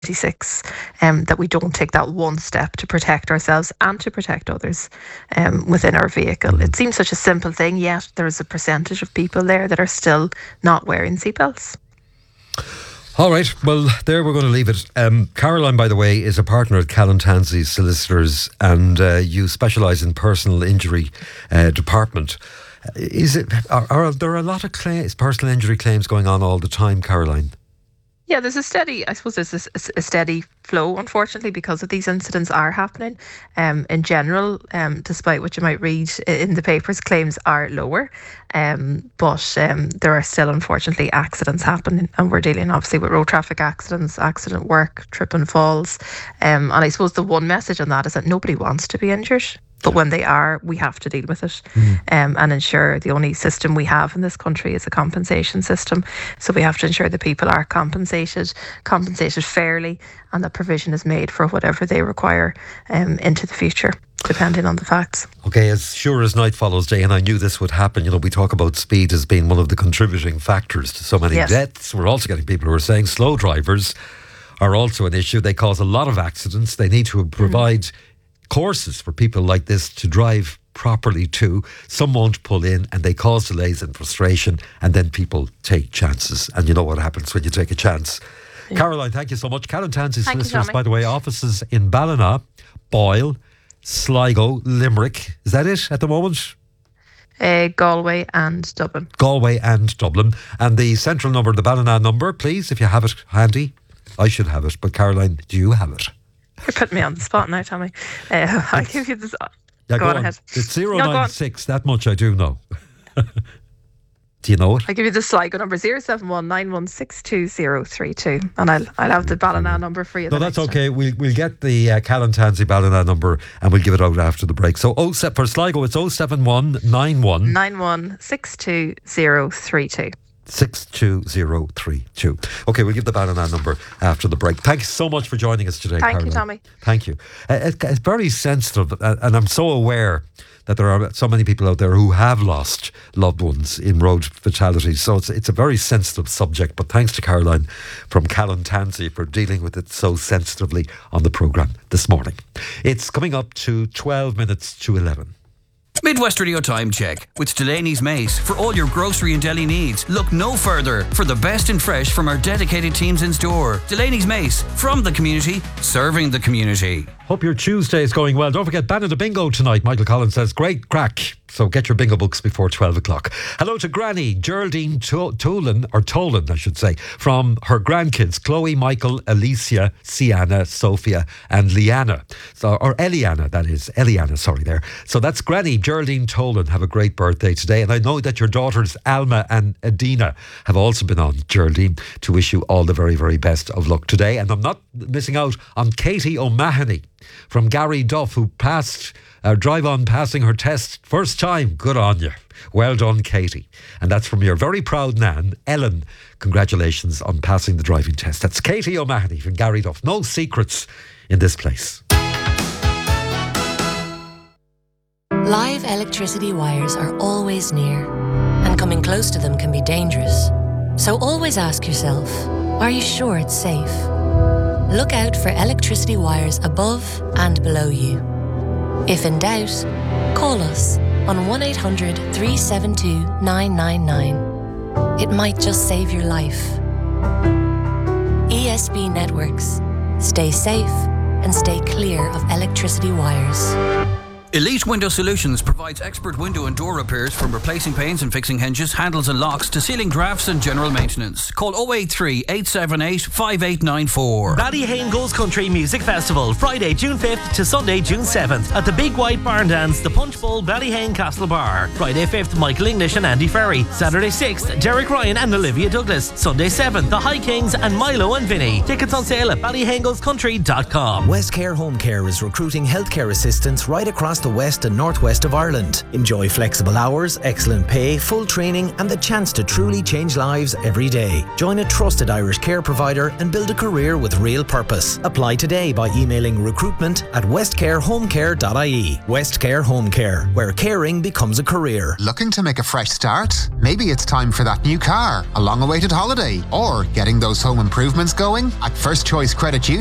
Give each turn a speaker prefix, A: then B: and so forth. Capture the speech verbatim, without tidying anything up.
A: twenty-six, um, that we don't take that one step to protect ourselves and to protect others um, within our vehicle. It seems such a simple thing, yet there is a percentage of people there that are still not wearing seatbelts.
B: All right, well, there we're going to leave it. Um, Caroline, by the way, is a partner at Callan Tansey Solicitors, and uh, you specialise in personal injury uh, department. Is it? Are, are there a lot of claims, personal injury claims going on all the time, Caroline?
A: Yeah, there's a steady, I suppose there's a, a steady flow, unfortunately, because of these incidents are happening. Um, in general, um, despite what you might read in the papers, claims are lower. Um, but um, there are still, unfortunately, accidents happening. And we're dealing, obviously, with road traffic accidents, accident work, trip and falls. Um, and I suppose the one message on that is that nobody wants to be injured. But when they are, we have to deal with it mm. um, and ensure the only system we have in this country is a compensation system. So we have to ensure that people are compensated, compensated fairly, and that provision is made for whatever they require um, into the future, depending on the facts.
B: Okay, as sure as night follows day, and I knew this would happen, you know, we talk about speed as being one of the contributing factors to so many yes. deaths. We're also getting people who are saying slow drivers are also an issue. They cause a lot of accidents. They need to provide mm. courses for people like this to drive properly too. Some won't pull in and they cause delays and frustration, and then people take chances, and you know what happens when you take a chance. Yeah. Caroline, thank you so much. Callan Tansey Solicitors, by the way, offices in Ballina, Boyle, Sligo, Limerick. Is that it at the moment?
A: Uh, Galway and Dublin.
B: Galway and Dublin. And the central number, the Ballina number, please, if you have it handy. I should have it, but Caroline, do you have it?
A: You're putting me on the spot now, Tommy. Uh, I'll give you this.
B: Yeah, go,
A: go
B: on
A: ahead.
B: It's zero nine six, that much I do know. Do you know it?
A: I'll give you the Sligo number, zero seven one nine one six two zero three two, and I'll I'll have the Ballina number for you.
B: No, that's okay. Time. We'll, we'll get the uh, Callan Tansey Ballina number and we'll give it out after the break. So oh, for Sligo, it's oh seven one nine one
A: nine one six two zero three two.
B: six two zero three two. Okay, we'll give the Ballina number after the break. Thanks so much for joining us today,
A: Thank
B: Caroline.
A: you, Tommy.
B: Thank you. Uh, it, it's very sensitive, uh, and I'm so aware that there are so many people out there who have lost loved ones in road fatalities. So it's it's a very sensitive subject. But thanks to Caroline from Callan Tansey for dealing with it so sensitively on the programme this morning. It's coming up to twelve minutes to eleven.
C: Midwest Radio Time Check with Delaney's Mace. For all your grocery and deli needs, look no further for the best in fresh from our dedicated teams in store. Delaney's Mace, from the community, serving the community.
B: Hope your Tuesday is going well. Don't forget Banana Bingo tonight. Michael Collins says, great crack. So get your bingo books before twelve o'clock. Hello to Granny Geraldine to- Tolan, or Tolan, I should say, from her grandkids, Chloe, Michael, Alicia, Sienna, Sophia, and Liana. So, or Eliana, that is. Eliana, sorry there. So that's Granny Geraldine Tolan. Have a great birthday today. And I know that your daughters, Alma and Adina, have also been on, Geraldine, to wish you all the very, very best of luck today. And I'm not missing out on Katie O'Mahony from Gary Duff, who passed uh, drive on passing her test first time. Good on you. Well done, Katie. And that's from your very proud nan, Ellen. Congratulations on passing the driving test. That's Katie O'Mahony from Gary Duff. No secrets in this place.
D: Live electricity wires are always near, and coming close to them can be dangerous. So always ask yourself, are you sure it's safe? Look out for electricity wires above and below you. If in doubt, call us on one eight hundred three seven two nine nine nine. It might just save your life. E S B Networks. Stay safe and stay clear of electricity wires.
C: Elite Window Solutions provides expert window and door repairs, from replacing panes and fixing hinges, handles and locks to sealing drafts and general maintenance. Call oh eight three, eight seven eight, five eight nine four.
E: Ballyhane Goes Country Music Festival, Friday, June fifth to Sunday, June seventh at the Big White Barn Dance, the Punch Bowl, Ballyhane Castle Bar. Friday fifth, Michael English and Andy Ferry. Saturday sixth, Derek Ryan and Olivia Douglas. Sunday seventh, the High Kings and Milo and Vinny. Tickets on sale at ballyhane goes country dot com.
F: West Care Home Care is recruiting healthcare assistants right across the west and northwest of Ireland. Enjoy flexible hours, excellent pay, full training and the chance to truly change lives every day. Join a trusted Irish care provider and build a career with real purpose. Apply today by emailing recruitment at westcarehomecare dot I E. Westcare Home Care, where caring becomes a career.
G: Looking to make a fresh start? Maybe it's time for that new car, a long-awaited holiday, or getting those home improvements going? At First Choice Credit Union,